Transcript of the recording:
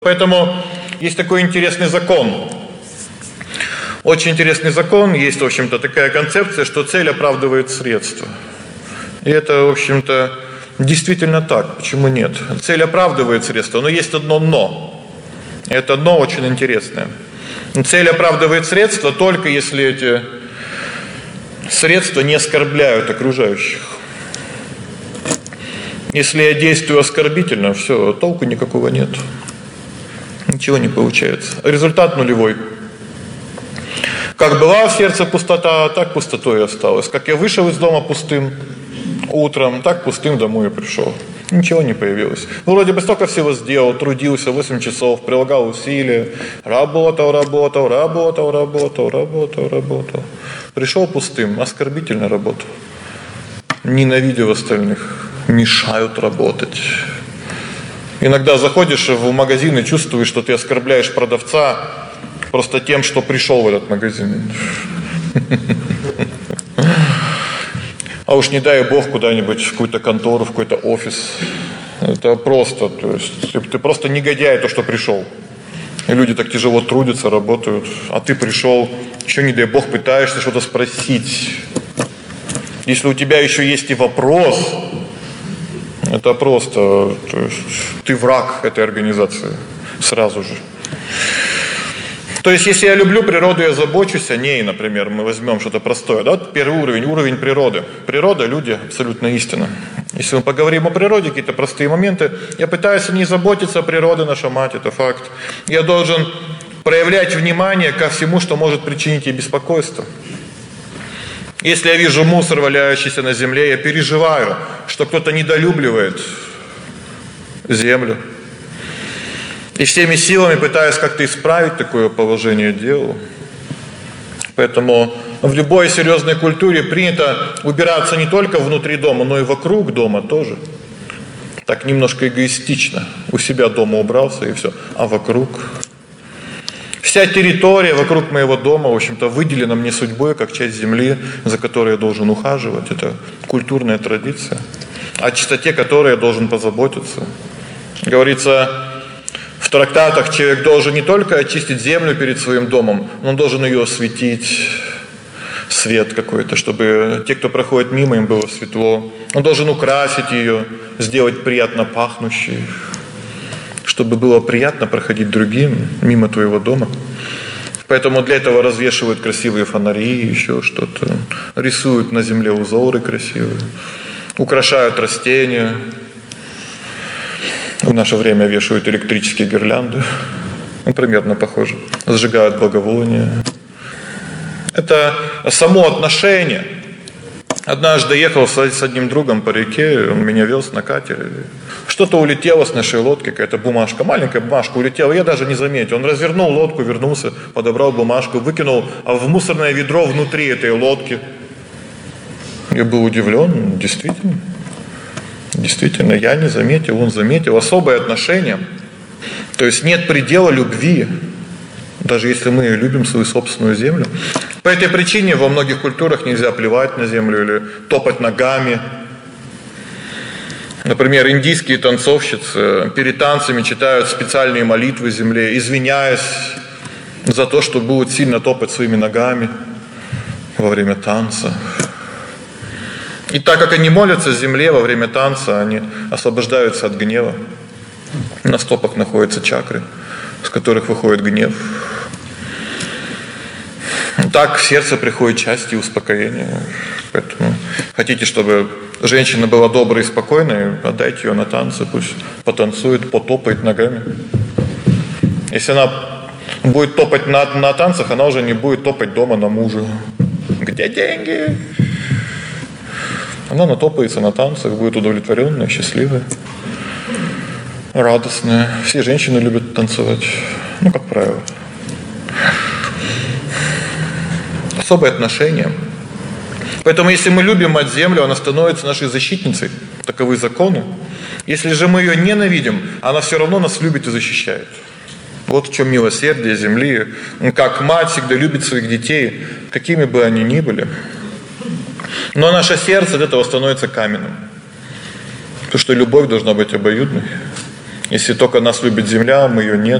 Поэтому есть такой интересный закон. Очень интересный закон. Есть, в общем-то, такая концепция, что цель оправдывает средства. И это, в общем-то, действительно так. Почему нет? Цель оправдывает средства, но есть одно «но». Это «но» очень интересное. Цель оправдывает средства только если эти средства не оскорбляют окружающих. Если я действую оскорбительно, все, толку никакого нет. Ничего не получается. Результат нулевой. Как была в сердце пустота, так пустотой и осталась. Как я вышел из дома пустым утром, так пустым домой и пришел. Ничего не появилось. Вроде бы столько всего сделал, трудился 8 часов, прилагал усилия, работал. Пришел пустым, оскорбительно работал. Ненавидел остальных, мешают работать. Иногда заходишь в магазин и чувствуешь, что ты оскорбляешь продавца просто тем, что пришел в этот магазин. А уж не дай бог куда-нибудь в какую-то контору, в какой-то офис. Это просто, то есть ты просто негодяй, то, что пришел. И люди так тяжело трудятся, работают, а ты пришел, еще не дай бог пытаешься что-то спросить. Если у тебя еще есть и вопрос, это просто, то есть ты враг этой организации сразу же. То есть, если я люблю природу, я забочусь о ней, например, мы возьмем что-то простое, да, вот первый уровень природы. Природа, люди, абсолютно истина. Если мы поговорим о природе, какие-то простые моменты, я пытаюсь о ней заботиться, о природе, наша мать, это факт. Я должен проявлять внимание ко всему, что может причинить ей беспокойство. Если я вижу мусор, валяющийся на земле, я переживаю, что кто-то недолюбливает землю. И всеми силами пытаюсь как-то исправить такое положение дел. Поэтому в любой серьезной культуре принято убираться не только внутри дома, но и вокруг дома тоже. Так немножко эгоистично. У себя дома убрался и все. А вокруг? Вся территория вокруг моего дома, в общем-то, выделена мне судьбой, как часть земли, за которой я должен ухаживать. Это культурная традиция. О чистоте которой я должен позаботиться. Говорится, в трактатах человек должен не только очистить землю перед своим домом, но он должен ее осветить, свет какой-то, чтобы те, кто проходит мимо, им было светло. Он должен украсить ее, сделать приятно пахнущей, чтобы было приятно проходить другим мимо твоего дома. Поэтому для этого развешивают красивые фонари, еще что-то, рисуют на земле узоры красивые, украшают растения. В наше время вешают электрические гирлянды, примерно похоже, сжигают благовония. Это само отношение. Однажды ехал с одним другом по реке, он меня вез на катере. Что-то улетело с нашей лодки, какая-то бумажка, маленькая бумажка улетела, я даже не заметил. Он развернул лодку, вернулся, подобрал бумажку, выкинул в мусорное ведро внутри этой лодки. Я был удивлен, действительно. Действительно, я не заметил, он заметил. Особое отношение. То есть нет предела любви, даже если мы любим свою собственную землю. По этой причине во многих культурах нельзя плевать на землю или топать ногами. Например, индийские танцовщицы перед танцами читают специальные молитвы земле, извиняясь за то, что будут сильно топать своими ногами во время танца. И так как они молятся земле во время танца, они освобождаются от гнева. На стопах находятся чакры, с которых выходит гнев. Так в сердце приходит счастье и успокоение. Поэтому хотите, чтобы женщина была доброй и спокойной, отдайте ее на танцы, пусть потанцует, потопает ногами. Если она будет топать на танцах, она уже не будет топать дома на мужа. Где деньги? Она натопается на танцах, будет удовлетворенная, счастливая, радостная. Все женщины любят танцевать, как правило. Особое отношение. Поэтому если мы любим мать-землю, она становится нашей защитницей. Таковы законы. Если же мы ее ненавидим, она все равно нас любит и защищает. Вот в чем милосердие земли. Как мать всегда любит своих детей, какими бы они ни были. Но наше сердце от этого становится каменным. Потому что любовь должна быть обоюдной. Если только нас любит земля, мы ее нет.